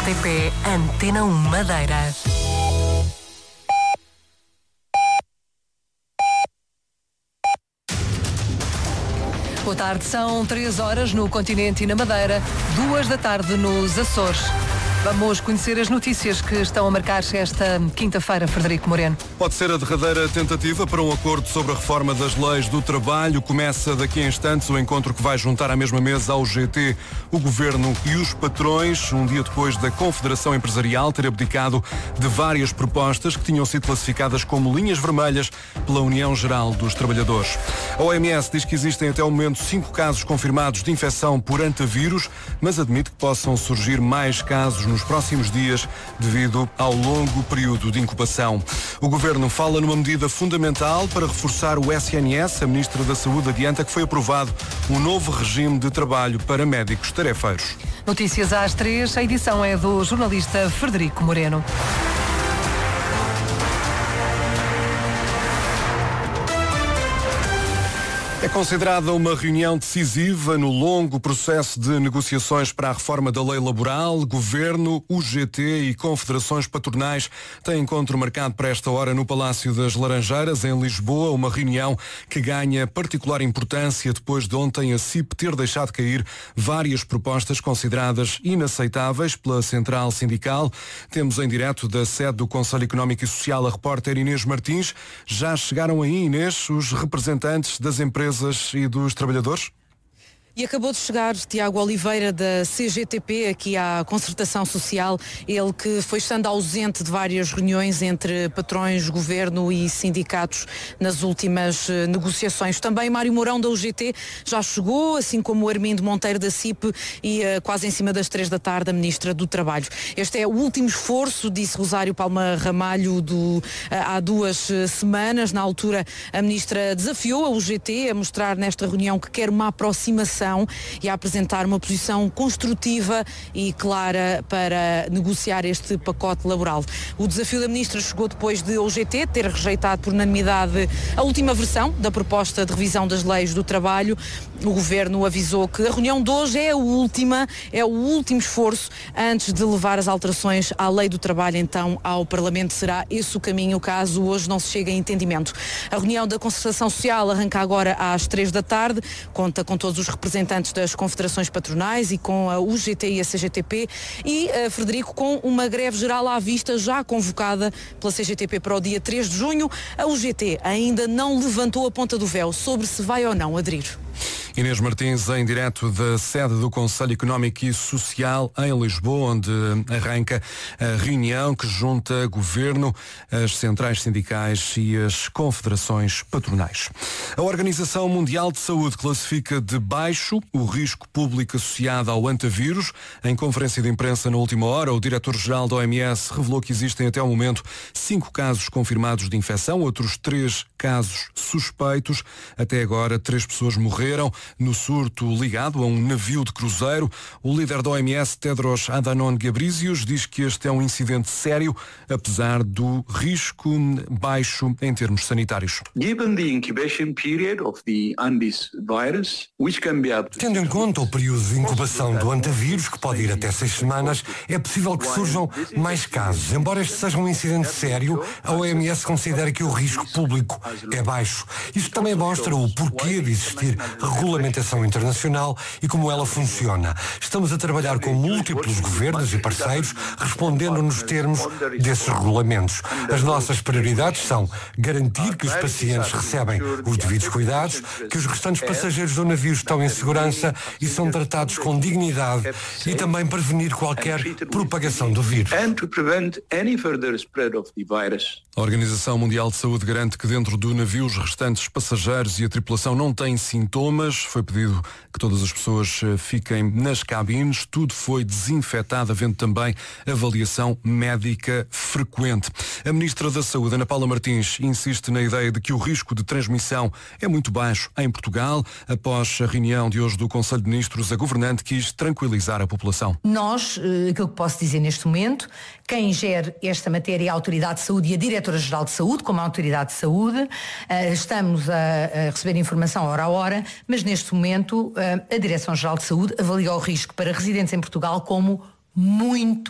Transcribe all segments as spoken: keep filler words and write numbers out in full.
R T P Antena um Madeira. Boa tarde, são três horas no continente e na Madeira, duas da tarde nos Açores. Vamos conhecer as notícias que estão a marcar esta quinta-feira, Frederico Moreno. Pode ser a derradeira tentativa para um acordo sobre a reforma das leis do trabalho. Começa daqui a instantes o encontro que vai juntar à mesma mesa ao G T, o Governo e os patrões, um dia depois da Confederação Empresarial ter abdicado de várias propostas que tinham sido classificadas como linhas vermelhas pela União Geral dos Trabalhadores. A O M S diz que existem até o momento cinco casos confirmados de infecção por antavírus, mas admite que possam surgir mais casos nos próximos dias devido ao longo período de incubação. O Governo fala numa medida fundamental para reforçar o S N S. A Ministra da Saúde adianta que foi aprovado um novo regime de trabalho para médicos tarefeiros. Notícias às três, a edição é do jornalista Frederico Moreno. É considerada uma reunião decisiva no longo processo de negociações para a reforma da lei laboral. Governo, U G T e confederações patronais têm encontro marcado para esta hora no Palácio das Laranjeiras, em Lisboa, uma reunião que ganha particular importância depois de ontem a C I P ter deixado cair várias propostas consideradas inaceitáveis pela Central Sindical. Temos em direto da sede do Conselho Económico e Social a repórter Inês Martins. Já chegaram aí, Inês, os representantes das empresas e dos trabalhadores? E acabou de chegar Tiago Oliveira da C G T P aqui à Concertação Social, ele que foi estando ausente de várias reuniões entre patrões, governo e sindicatos nas últimas negociações. Também Mário Mourão da U G T já chegou, assim como o Armindo Monteiro da C I P e uh, quase em cima das três da tarde a Ministra do Trabalho. Este é o último esforço, disse Rosário Palma Ramalho do, uh, há duas uh, semanas. Na altura a Ministra desafiou a U G T a mostrar nesta reunião que quer uma aproximação e a apresentar uma posição construtiva e clara para negociar este pacote laboral. O desafio da Ministra chegou depois de a U G T ter rejeitado por unanimidade a última versão da proposta de revisão das leis do trabalho. O Governo avisou que a reunião de hoje é a última, é o último esforço antes de levar as alterações à lei do trabalho então ao Parlamento. Será esse o caminho caso hoje não se chegue a entendimento. A reunião da Concertação Social arranca agora às três da tarde, conta com todos os representantes das confederações patronais e com a U G T e a C G T P e, uh, Frederico, com uma greve geral à vista já convocada pela C G T P para o dia três de junho. A U G T ainda não levantou a ponta do véu sobre se vai ou não aderir. Inês Martins, em direto da sede do Conselho Económico e Social em Lisboa, onde arranca a reunião que junta Governo, as centrais sindicais e as confederações patronais. A Organização Mundial de Saúde classifica de baixo o risco público associado ao antavírus. Em conferência de imprensa na última hora, o diretor-geral da O M S revelou que existem até o momento cinco casos confirmados de infecção, outros três casos suspeitos. Até agora, três pessoas morreram no surto ligado a um navio de cruzeiro. O líder da O M S, Tedros Adhanom Ghebreyesus, diz que este é um incidente sério, apesar do risco baixo em termos sanitários. Tendo em conta o período de incubação do antavírus, que pode ir até seis semanas, é possível que surjam mais casos. Embora este seja um incidente sério, a O M S considera que o risco público é baixo. Isto também mostra o porquê de existir regulamentação internacional e como ela funciona. Estamos a trabalhar com múltiplos governos e parceiros, respondendo nos termos desses regulamentos. As nossas prioridades são garantir que os pacientes recebem os devidos cuidados, que os restantes passageiros do navio estão em segurança e são tratados com dignidade e também prevenir qualquer propagação do vírus. A Organização Mundial de Saúde garante que dentro do navio os restantes passageiros e a tripulação não têm sintomas. Foi pedido que todas as pessoas fiquem nas cabines. Tudo foi desinfetado, havendo também avaliação médica frequente. A Ministra da Saúde, Ana Paula Martins, insiste na ideia de que o risco de transmissão é muito baixo em Portugal. Após a reunião de hoje do Conselho de Ministros, a governante quis tranquilizar a população. Nós, aquilo que posso dizer neste momento, quem gere esta matéria é a Autoridade de Saúde e a Diretora-Geral de Saúde, como a Autoridade de Saúde. Estamos a receber informação hora a hora, mas neste momento a Direção-Geral de Saúde avalia o risco para residentes em Portugal como muito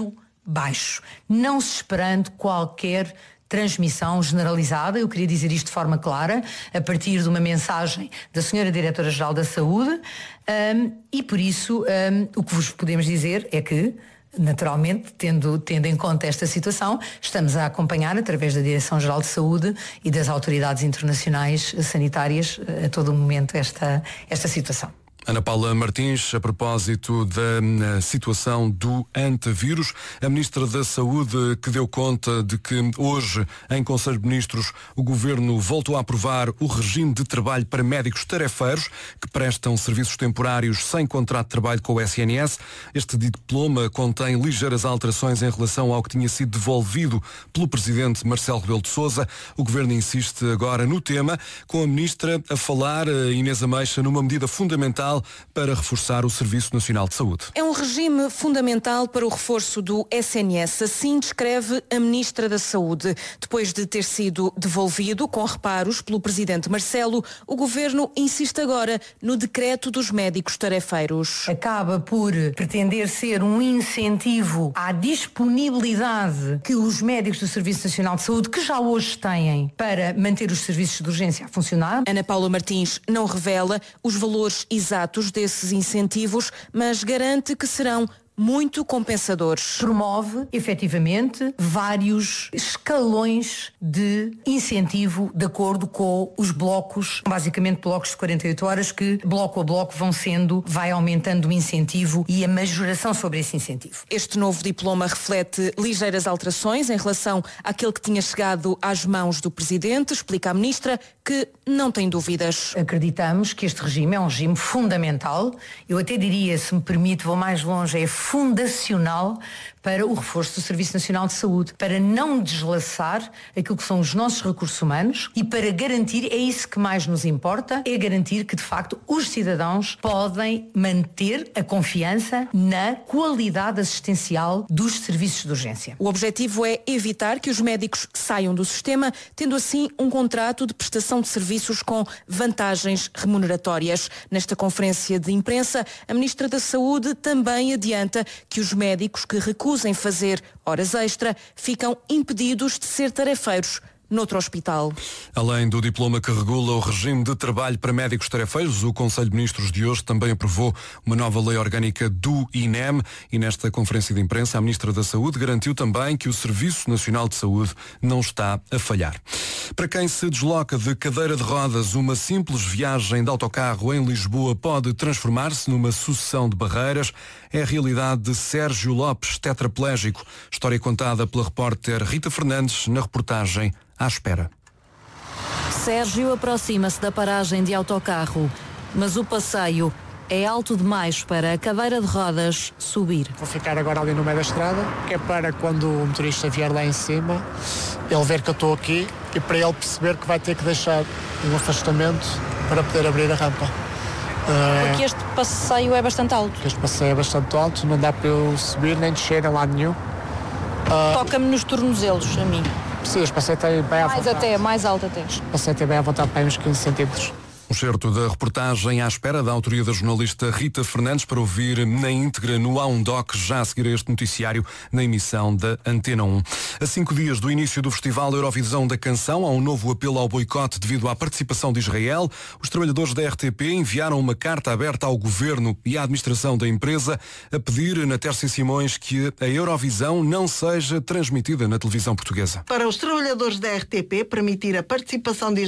baixo, não se esperando qualquer transmissão generalizada. Eu queria dizer isto de forma clara, a partir de uma mensagem da senhora Diretora-Geral da Saúde, um, e por isso um, o que vos podemos dizer é que, naturalmente, tendo, tendo em conta esta situação, estamos a acompanhar através da Direção-Geral de Saúde e das autoridades internacionais sanitárias a todo momento esta, esta situação. Ana Paula Martins, a propósito da situação do antivírus, a Ministra da Saúde que deu conta de que hoje, em Conselho de Ministros, o Governo voltou a aprovar o regime de trabalho para médicos tarefeiros que prestam serviços temporários sem contrato de trabalho com o S N S. Este diploma contém ligeiras alterações em relação ao que tinha sido devolvido pelo Presidente Marcelo Rebelo de Sousa. O Governo insiste agora no tema, com a Ministra a falar, Inês Ameixa, numa medida fundamental para reforçar o Serviço Nacional de Saúde. É um regime fundamental para o reforço do S N S, assim descreve a Ministra da Saúde. Depois de ter sido devolvido com reparos pelo Presidente Marcelo, o Governo insiste agora no decreto dos médicos tarefeiros. Acaba por pretender ser um incentivo à disponibilidade que os médicos do Serviço Nacional de Saúde, que já hoje têm, para manter os serviços de urgência a funcionar. Ana Paula Martins não revela os valores exatos desses incentivos, mas garante que serão muito compensadores. Promove, efetivamente, vários escalões de incentivo de acordo com os blocos, basicamente blocos de quarenta e oito horas, que bloco a bloco vão sendo, vai aumentando o incentivo e a majoração sobre esse incentivo. Este novo diploma reflete ligeiras alterações em relação àquele que tinha chegado às mãos do Presidente, explica a Ministra, que não tem dúvidas. Acreditamos que este regime é um regime fundamental, eu até diria, se me permite, vou mais longe, é fundacional para o reforço do Serviço Nacional de Saúde, para não deslaçar aquilo que são os nossos recursos humanos e para garantir, é isso que mais nos importa, é garantir que de facto os cidadãos podem manter a confiança na qualidade assistencial dos serviços de urgência. O objetivo é evitar que os médicos saiam do sistema, tendo assim um contrato de prestação de serviços com vantagens remuneratórias. Nesta conferência de imprensa, a Ministra da Saúde também adianta que os médicos que recusam em fazer horas extra ficam impedidos de ser tarefeiros noutro hospital. Além do diploma que regula o regime de trabalho para médicos tarefeiros, o Conselho de Ministros de hoje também aprovou uma nova lei orgânica do I N E M e nesta conferência de imprensa a Ministra da Saúde garantiu também que o Serviço Nacional de Saúde não está a falhar. Para quem se desloca de cadeira de rodas, uma simples viagem de autocarro em Lisboa pode transformar-se numa sucessão de barreiras. É a realidade de Sérgio Lopes, tetraplégico. História contada pela repórter Rita Fernandes na reportagem À Espera. Sérgio aproxima-se da paragem de autocarro, mas o passeio é alto demais para a cadeira de rodas subir. Vou ficar agora ali no meio da estrada, que é para quando o motorista vier lá em cima, ele ver que eu estou aqui e para ele perceber que vai ter que deixar um afastamento para poder abrir a rampa. Porque este passeio é bastante alto. Porque este passeio é bastante alto, não dá para eu subir nem descer a lado nenhum. Uh, Toca-me nos tornozelos, a mim. Sim, este passeio tem bem à vontade. Mais até, mais alto até. Este passeio tem bem à vontade para uns quinze centímetros. Um certo da reportagem À Espera, da autoria da jornalista Rita Fernandes, para ouvir na íntegra no A um Doc, já a seguir a este noticiário, na emissão da Antena um. A cinco dias do início do Festival Eurovisão da Canção, há um novo apelo ao boicote devido à participação de Israel. Os trabalhadores da R T P enviaram uma carta aberta ao Governo e à administração da empresa a pedir na Tércia Simões que a Eurovisão não seja transmitida na televisão portuguesa. Para os trabalhadores da R T P, permitir a participação de